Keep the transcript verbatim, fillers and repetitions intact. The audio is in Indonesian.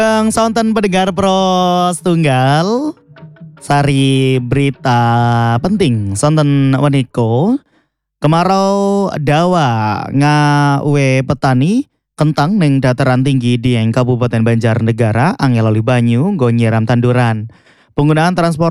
Yang sonten pendengar Pros Tunggal sari berita penting sonten waniko kemarau dawa ngawe petani kentang neng dataran tinggi di Kabupaten Banjarnegara angel oli banyu nggo nyiram tanduran. Penggunaan transport